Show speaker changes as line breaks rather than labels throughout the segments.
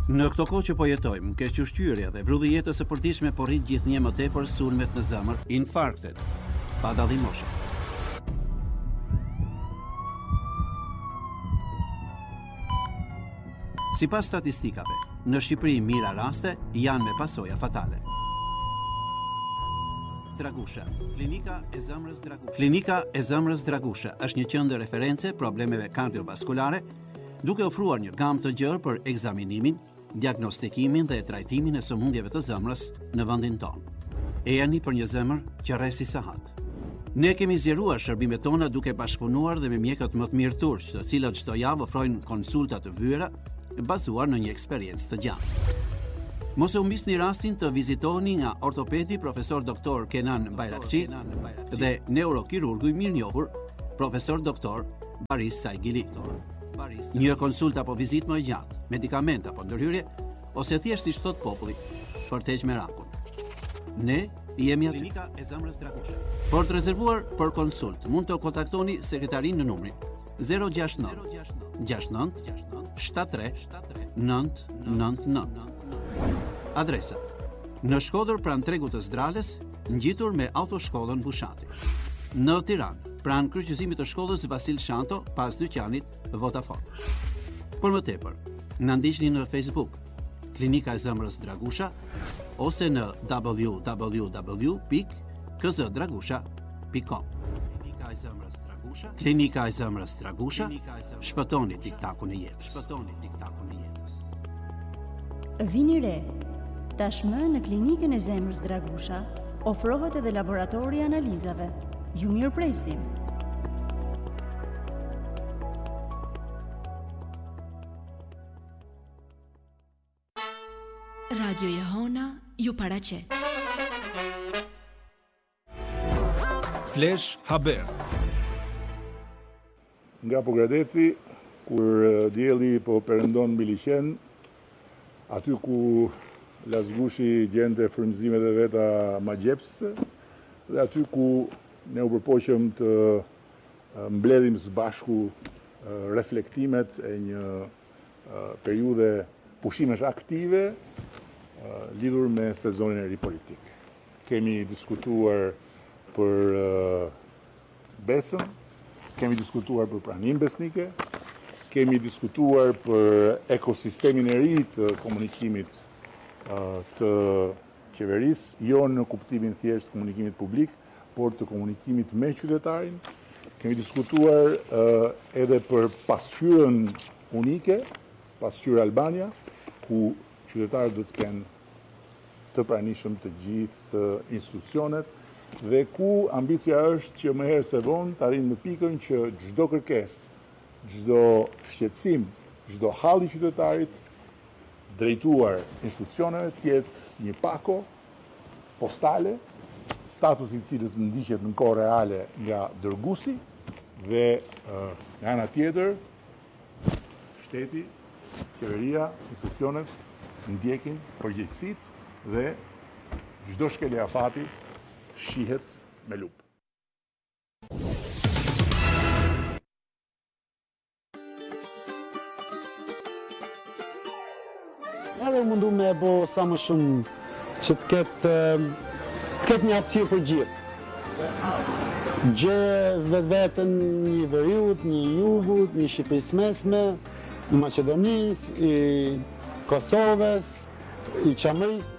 Në këto kohë që po jetojmë, kequshqyrja dhe vrulli jetës së përditshme po rrit gjithnjë më tepër sulmet në zemër, infarktet, pa dallim moshe. Sipas statistikave, në Shqipëri mira raste janë me pasoja fatale. Dragusha. Klinika e zemrës Dragusha është një qendër reference problemeve kardiovaskulare, duke ofruar një gamë të gjerë për ekzaminimin, diagnostikimin dhe trajtimin e sëmundjeve të zemrës në vendin tonë. Ejani për një zemër që rresi sahat. Ne kemi zgjeruar shërbimet tona duke bashkëpunuar dhe me mjekët më të mirë turq, të cilët çdo javë ofrojnë konsulta të vëra bazuar në një eksperiencë të gjatë. Mos e humbisni rastin të vizitoni nga ortopedi profesor doktor Kenan Bayrakçi dhe neurokirurgu i mirënjohur profesor doktor Baris Saigili. Një konsultë apo vizitë më e gjatë, medikament apo ndërhyrje, ose thjesht si thot populli, për të heqë merakun. Ne jemi aty. Klinika e zemrës Dragusha. Por të rezervuar për konsult, mund të kontaktoni sekretarin në numrin 069 69 73 999. Adresa: në Shkodër pranë tregut të Zdrales, ngjitur me autoshkollën Bushati. Në Tiranë, pranë kryqëzimit të shkollës Vasil Shanto, pas dyqanit Vodafone. Por më tepër, na ndiqni në Facebook, Klinika e zemrës Dragusha, ose në www.kzdragusha.com. Klinika e zemrës Dragusha, shpëtoni tiktakun e jetës.
Vini re. Tashmë në Klinikën e zemrës Dragusha ofrohet edhe laboratori i analizave. Ju mirëpresim.
Radio Jehona ju paraqet.
Flash Haber.
Nga Pogradeci, kur dielli po perëndon mbi liqen, aty ku Lazgushi gjente frymëzimet e veta magjepse, dhe aty ku ne u përpoqëm të mbledhim së bashku reflektimet e një periudhe pushimesh aktive lidhur me sezonin e ri politik. Kemi diskutuar për besën, kemi diskutuar për praninë besnike, kemi diskutuar për ekosistemin e ri të komunikimit të qeverisë, jo në kuptimin thjesht komunikimit publik, por të komunikimit me qytetarin. Kemi diskutuar edhe për pasqyrën unike, pasqyrë Albania, ku qytetarët do të kenë të pranishëm të gjithë institucionet, dhe ku ambicia është që më herë se vonë të arrijmë në pikën që çdo kërkesë, çdo shqetësim, çdo halli i qytetarit drejtuar institucioneve të jetë si një pako postale, statusi i cilës ndiqet në kohë reale nga dërguesi, dhe nga ana tjetër shteti, qeveria, institucionet ndjekin përgjegjësitë dhe çdo shkelje afati shihet me lupë.
Edhe mundu me e bo sa më shumë që të ketë një hapësirë për gjithë. Gjë vetën një veriut, një jugut, një Shqipërisë mesme, i Maqedonisë, i Kosovës, i Çamërisë.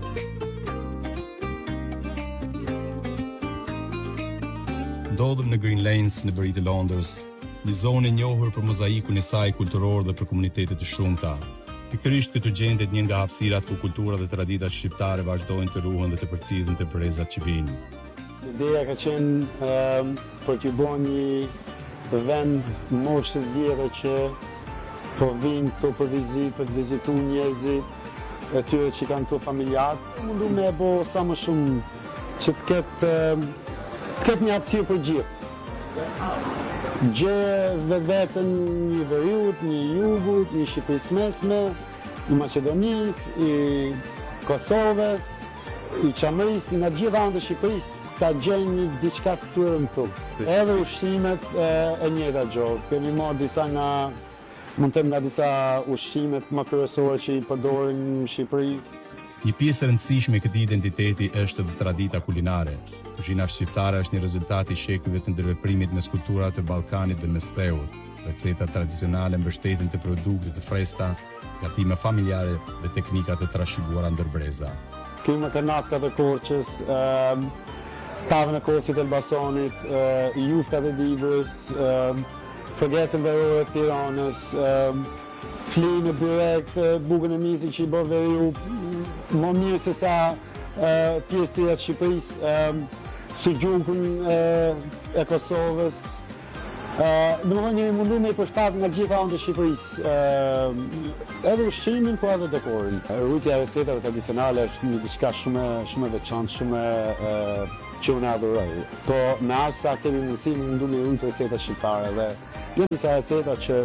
Ndodhëm në Green Lanes në bëri të Londrës, një zonë e njohur për mozaikun e saj kulturor dhe për komunitetet të shumta. Pikërisht këtu gjendet një nga hapësirat ku kultura dhe traditat shqiptare vazhdojnë të ruhen dhe të përcjellen të brezat që vijnë.
Ideja ka qenë për të bërë një vend moshë të vjetër që po vinë këtu për vizitë, për të vizituar njerëzit e tyre që kanë këtu familjarë. Mundu me e bërë sa më shumë që të ketë një hapësirë për gjithë. Gjë vetën një veriut, një jugut, një Shqipërisë mesme, i Maqedonisë, i Kosovës, i Çamërisë, nga gjithë anët e Shqipërisë, ta gjenjë një diçka këtyre këtu. Edhe ushqimet e njëjta gjë. Kemi marrë disa nga mund të them nga disa ushqimet më kryesore që i përdorin në Shqipëri.
Një pjesë e rëndësishme e këtij identiteti është edhe tradita kulinare. Kuzhina shqiptare është një rezultat i shekujve të ndërveprimit mes kulturave të Ballkanit dhe Mesdheut. Recetat tradicionale mbështeten te produkte të freskëta, gatime familjare dhe teknika të trashëguara ndër breza.
Kemi kanaskat e Korçës, tavën e Kosit e Elbasanit, juftat e Dibrës, fërgesën verore të Tiranës, flinë e byrek, bukën e misit që i bë veriu më mirë se sa pjesë tjera të Shqipërisë, sugjukun e Kosovës. Domethënë jemi munduar me i përshtat nga gjitha anët e Shqipërisë, edhe ushqimin, po edhe dekorin. Rrujtja e recetave tradicionale është një diçka shumë e veçantë, shumë që unë adhuroj. Po me aq sa kemi mundësi mundu me rrujt receta shqiptare dhe janë disa receta që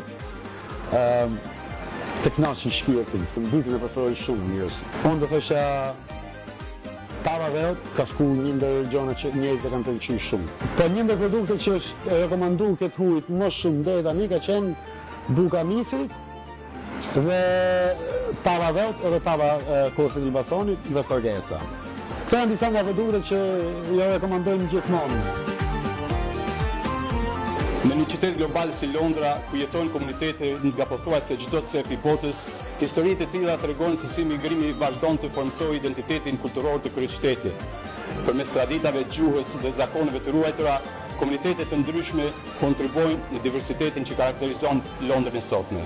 të kënaqin shpirtin, të mbytin e preferoj shumë njerëz. Unë do thosha tava veut ka shku një ndër gjërat që njerëzit kanë pëlqyer shumë. Po një ndër produktet që është rekomanduar këtë hujt më shumë deri tani ka qenë buka misit dhe tava veut edhe tava Kosit e Elbasanit dhe fërgesa. Këto janë disa nga produktet që jo rekomandojmë gjithmonë.
Në një qytet global si Londra, ku jetojnë komunitete nga pothuajse çdo cep i botës, historitë e tilla tregojnë se si migrimi vazhdon të formsojë identitetin kulturor të kryeqytetit. Përmes traditave, gjuhës dhe zakoneve të ruajtura, komunitete të ndryshme kontribuojnë në diversitetin që karakterizon Londrën e sotme.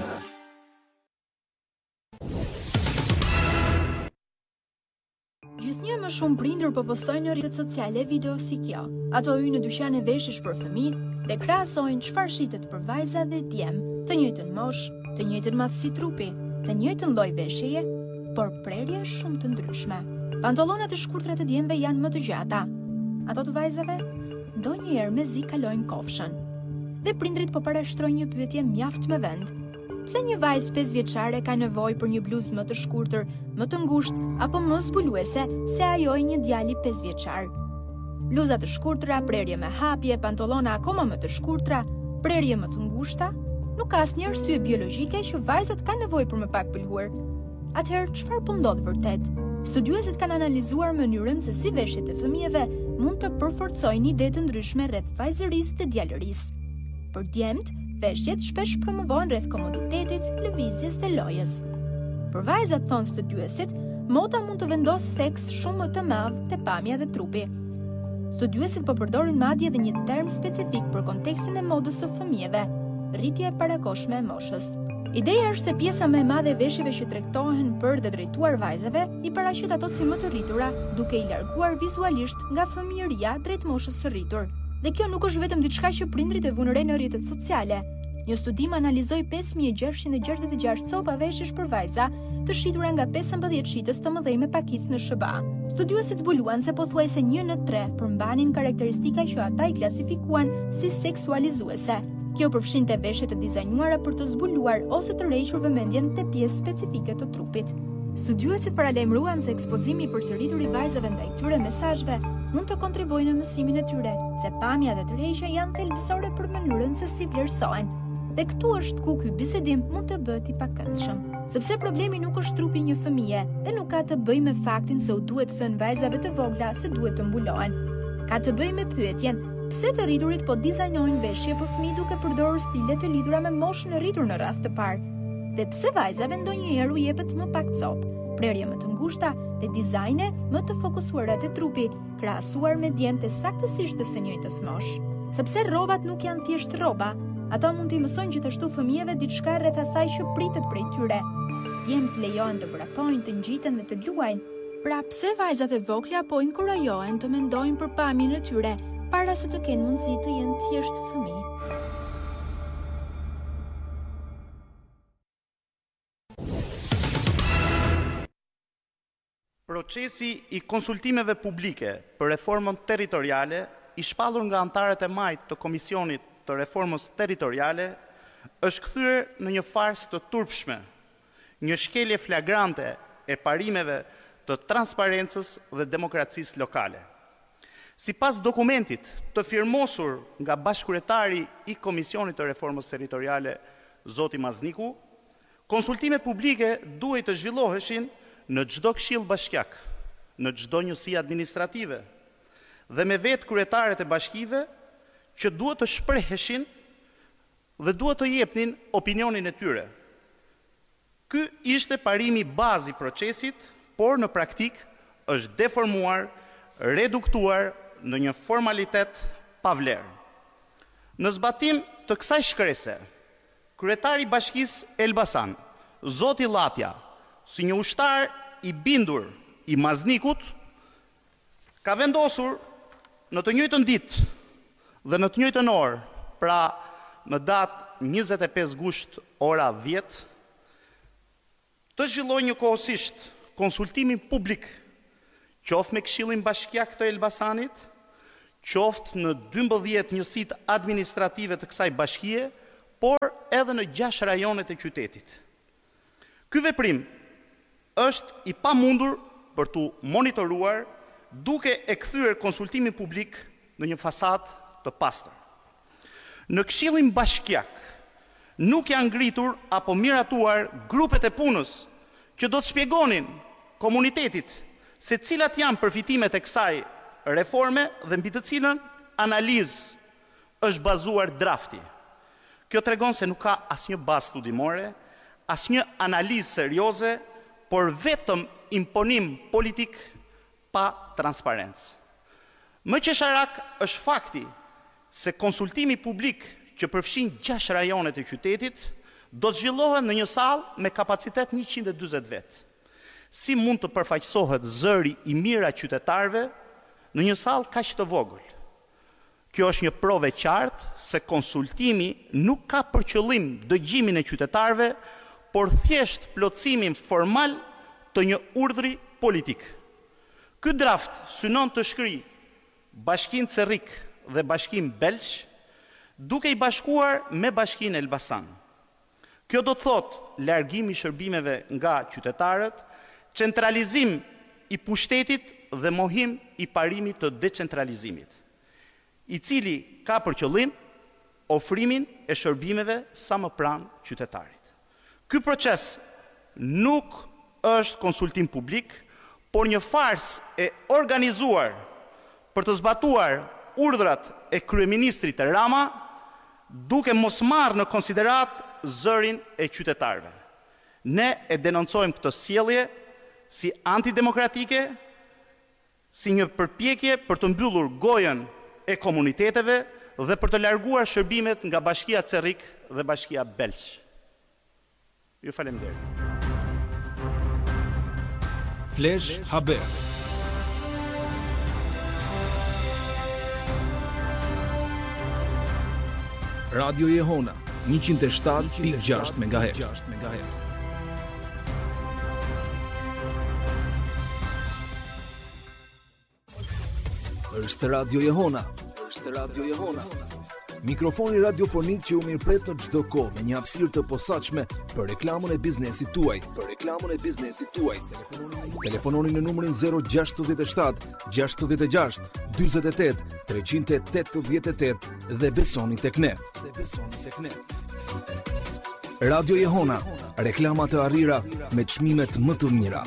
Gjithnjë më shumë prindër po postojnë në rrjetet sociale video si kjo. Ato hyjnë në dyqane veshjesh për fëmijë dhe krahasojnë çfarë shitet për vajza dhe djem, të njëjtën moshë, të njëjtën madhësi trupi, të njëjtën lloj veshjeje, por prerje shumë të ndryshme. Pantallonat e shkurtra të djemve janë më të gjata. Ato të vajzave ndonjëherë mezi kalojnë kofshën. Dhe prindrit po parashtrojnë një pyetje mjaft me vend. Pse një vajzë 5 vjeçare ka nevojë për një bluzë më të shkurtër, më të ngushtë apo më zbuluese se ajo e një djali 5 vjeçar? Bluza të shkurtra, prerje me hapje, pantallona akoma më të shkurtra, prerje më të ngushta, nuk ka asnjë arsye biologjike që vajzat kanë nevojë për më pak pëlhur. Atëherë çfarë po ndodh vërtet? Studiuesit kanë analizuar mënyrën se si veshjet e fëmijëve mund të përforcojnë ide të ndryshme rreth vajzërisë dhe djalërisë. Për djemt, veshjet shpesh promovohen rreth komoditetit, lëvizjes dhe lojës. Për vajzat, thonë studiuesit, moda mund të vendosë theks shumë më të madh te pamja dhe trupi. Studiuesit po përdorin madje edhe një term specifik për kontekstin e modës së fëmijëve, rritja e parakoshme e moshës. Ideja është se pjesa më e madhe e veshjeve që tregtohen për dhe drejtuar vajzave i paraqit ato si më të rritura, duke i larguar vizualisht nga fëmijëria drejt moshës së rritur. Dhe kjo nuk është vetëm diçka që prindrit e vënë re në rrjetet sociale. Një studim analizoi 5666 copa veshjesh për vajza, të shitura nga 15 shitës të mëdhej me pakicë në SBA. Studiuesit zbuluan se pothuajse 1 në 3 përmbanin karakteristika që ata i klasifikuan si seksualizuese. Kjo përfshinte veshje të dizajnuara për të zbuluar ose të rrequr vëmendjen te pjesë specifike të trupit. Studiuesit paralajmëruan se ekspozimi i përsëritur i vajzave ndaj këtyre mesazheve mund të kontribuojë në mësimin e tyre, se pamja dhe tërheqja janë thelbësore për mënyrën se si vlerësohen. Dhe këtu është ku ky bisedim mund të bëhet i pakëndshëm. Sepse problemi nuk është trupi një fëmije dhe nuk ka të bëjë me faktin se u duhet thënë vajzave të vogla se duhet të mbulohen. Ka të bëjë me pyetjen, pse të rriturit po dizajnojnë veshje për fëmijë duke përdorur stile të lidhura me moshën e rritur në radhë të parë? Dhe pse vajzave ndonjëherë u jepet më pak copë, prerje më të ngushta dhe dizajne më të fokusuara te trupi, krahasuar me djemtë saktësisht të së njëjtës moshë? Sepse rrobat nuk janë thjesht rroba, ata mund t'i mësojnë gjithashtu fëmijëve diçka rreth asaj që pritet prej tyre. Djemt lejohen të vrapojnë, të ngjiten dhe të luajnë. Pra pse vajzat e vogla po inkurajohen të mendojnë për pamjen e tyre, para se të kenë mundësi të jenë thjesht fëmijë?
Procesi i konsultimeve publike për reformën territoriale, i shpallur nga anëtarët e majtë të Komisionit të Reformës Territoriale, është kthyer në një farsë të turpshme, një shkelje flagrante e parimeve të transparencës dhe demokracisë lokale. Sipas dokumentit të firmosur nga bashkëkryetari i Komisionit të Reformës Territoriale, zoti Mazniku, konsultimet publike duhet të zhvilloheshin në çdo këshill bashkiak, në çdo njësi administrative dhe me vetë kryetaret e bashkive që duhet të shpreheshin dhe duhet të jepnin opinionin e tyre. Ky ishte parimi bazi i procesit, por në praktik është deformuar, reduktuar në një formalitet pa vlerë. Në zbatim të kësaj shkrese, kryetari i Bashkisë Elbasan, zoti Llatja, si një ushtar i bindur i Maznikut, ka vendosur në të njëjtën ditë dhe në të njëjtën orë, pra në datë 25 gusht ora 10, të zhvillojë njëkohësisht konsultimin publik, qoftë me Këshillin Bashkiak të Elbasanit, qoftë në 12 njësitë administrative të kësaj bashkie, por edhe në 6 rajonet e qytetit. Ky veprim është i pamundur për tu monitoruar, duke e kthyer konsultimin publik në një fasadë të pastër. Në Këshillin Bashkiak nuk janë ngritur apo miratuar grupet e punës që do të shpjegonin komunitetit se cilat janë përfitimet e kësaj reforme dhe mbi të cilën analizë është bazuar drafti. Kjo tregon se nuk ka asnjë bazë studimore, asnjë analizë serioze, por vetëm imponim politik pa transparencë. Më qesharak është fakti se konsultimi publik që përfshin 6 rajonet e qytetit do të zhvillohet në një sallë me kapacitet 140 vetë. Si mund të përfaqësohet zëri i mira qytetarëve në një sallë kaq të vogël? Kjo është një provë e qartë se konsultimi nuk ka për qëllim dëgjimin e qytetarëve, por thjesht plotësimin formal të një urdhri politik. Ky draft synon të shkrijë Bashkinë Cerrik dhe Bashkinë Belç, duke i bashkuar me Bashkinë Elbasan. Kjo do të thotë largimi i shërbimeve nga qytetarët, centralizim i pushtetit dhe mohim i parimit të decentralizimit, i cili ka për qëllim ofrimin e shërbimeve sa më pranë qytetarit. Ky proces nuk është konsultim publik, por një farsë e organizuar për të zbatuar urdhrat e kryeministrit Rama, duke mos marrë në konsiderat zërin e qytetarëve. Ne e denoncojmë këtë sjellje si antidemokratike, si një përpjekje për të mbyllur gojën e komuniteteve dhe për të larguar shërbimet nga Bashkia Cerrik dhe Bashkia Belç. Ju faleminderit.
Flash Haber. Radio Jehona 107.6 MHz. Është Radio Jehona. Mikrofoni radiofonik që u mirëpret në çdo kohë me një hapësirë të posaçme për reklamën e biznesit tuaj. Telefononi në numrin 067 66 48 388 dhe besoni tek ne. Radio Jehona, reklama të arrira me çmimet më të mira.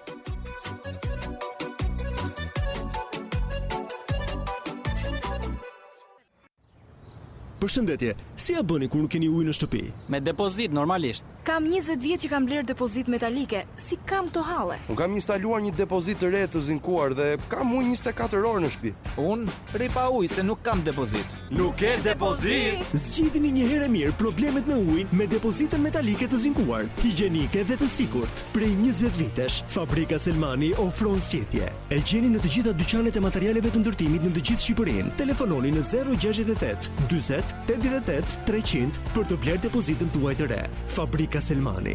Përshëndetje, si ja bëni kur nuk keni ujë në shtëpi?
Me depozit normalisht.
Kam 20 vjet që kam bler depozit metalike. Si kam to halle?
Unë kam instaluar një depozit të re të zinkuar dhe kam ujë 24 orë në shtëpi.
Unë rri pa ujë se nuk kam depozit.
Nuk ke depozit?
Zgjidhni një herë mirë problemet me ujin me depozitën metalike të zinkuar, higjienike dhe të sigurt. Prej 20 vitesh, Fabrika Selmani ofron zgjedhje. E gjeni në të gjitha dyqanet e materialeve të ndërtimit në të gjithë Shqipërinë. Telefononi në 068 40 88 300 për të bler depozitën tuaj të re. Fabrika Selmani.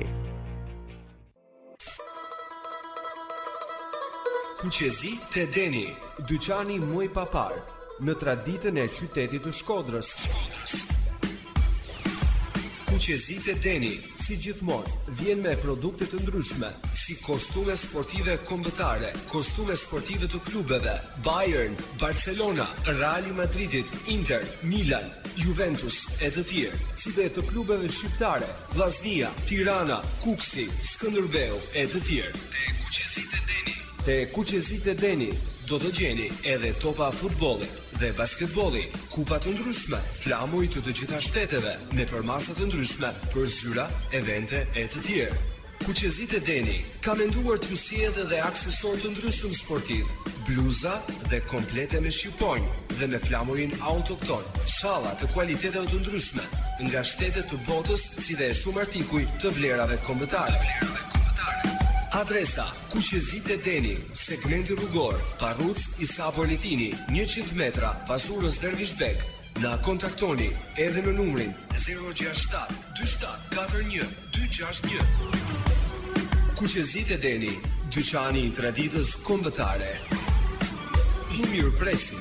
Kuqezi te Deni, dyqani më i papar në traditën e qytetit të Shkodrës. Kuqezi te Deni, si gjithmonë, vjen me produkte të ndryshme, si kostume sportive kombëtare, kostume sportive të klubeve, Bayern, Barcelona, Real Madridit, Inter, Milan, Juventus e të tjerë, si dhe të klubeve shqiptare, Vllaznia, Tirana, Kuksi, Skënderbeu e të tjerë. Te Kuqezit e Deni do të gjeni edhe topa futbolli dhe basketbolli, kupa të ndryshme, flamuj të gjitha shteteve, me përmasa të ndryshme për zyra, evente e të tjerë. Kuqezit e Deni ka menduar t'ju sjellë edhe aksesor të ndryshëm sportiv, bluza dhe komplete me shqiponjë dhe me flamurin autokton, shalla të kualiteteve të ndryshme nga shtetet të botës, si dhe shumë artikuj të vlerave kombëtare. Adresa: Kuqezit e Deni, segmenti rrugor, Parruc Isa Politini, 100 metra pas urës Dervishbek. Na kontaktoni edhe në numrin 067 27 41 261. Kuqezit e Deni, dyqani i traditës kombëtare. I mirëpresim.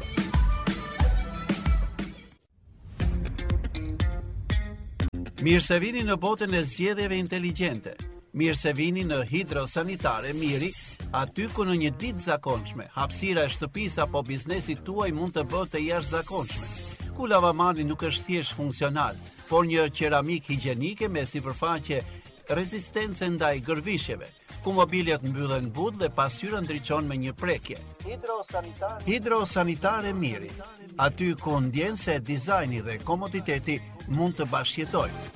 Mirë se vini në botën e zgjedhjeve inteligjente. Mirë se vini në Hidrosanitare Miri, aty ku në një ditë zakonshme, hapësira e shtëpisë apo biznesit tuaj mund të bëhet e jashtëzakonshme. Ku lavamani nuk është thjesht funksional, por një qeramik higjienike me sipërfaqe rezistence ndaj gërvishjeve, ku mobiljet mbyllen but dhe pasqyra ndriçon me një prekje. Hidrosanitare Miri, aty ku ndjen se dizajni dhe komoditeti mund të bashkëjetojnë.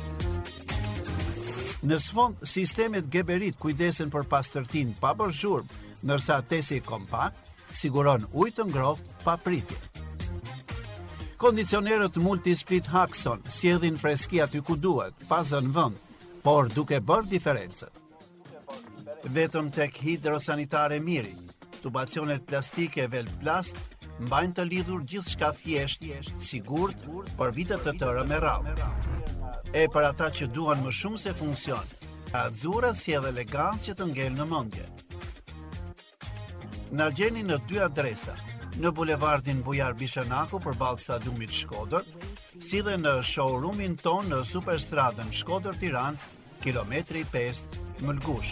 Në sfond, sistemet Geberit kujdesen për pastërtin pa bërë zhurmë, ndërsa tesi kompakt siguron ujë të ngrohtë pa pritje. Kondicionerët Multisplit Haxon sjellin freski aty ku duhet, pa zënë vend, por duke bërë diferencën. Vetëm tek Hidrosanitare Miri, tubacionet plastike Velplast mbajnë të lidhur gjithçka thjesht, sigurt për vite të tëra me radhë. E për ata që duan më shumë se funksion, Azura sjell elegancë që të ngel në mendje. Na gjeni në 2 adresa, në bulevardin Bujar Bishanaku përballë stadiumit Shkodër, si dhe në showroomin ton në Superstradën Shkodër-Tiranë, kilometri 5 Mëlgush.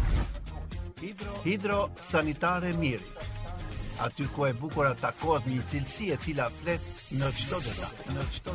Hidrosanitare Miri, aty ku e bukur takohet një cilësi e cila flet në çdo detaj.